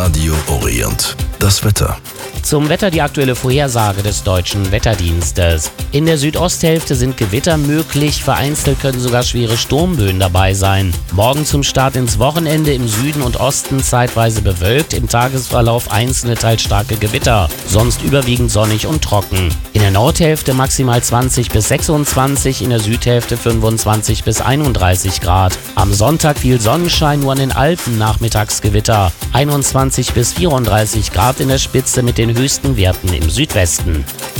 Radio Orient. Das Wetter. Zum Wetter die aktuelle Vorhersage des Deutschen Wetterdienstes. In der Südosthälfte sind Gewitter möglich, vereinzelt können sogar schwere Sturmböen dabei sein. Morgen zum Start ins Wochenende im Süden und Osten zeitweise bewölkt, im Tagesverlauf einzelne teils starke Gewitter, sonst überwiegend sonnig und trocken. In der Nordhälfte maximal 20 bis 26, in der Südhälfte 25 bis 31 Grad. Am Sonntag viel Sonnenschein, nur an den Alpen Nachmittagsgewitter. 21 bis 34 Grad in der Spitze mit den höchsten Werten im Südwesten.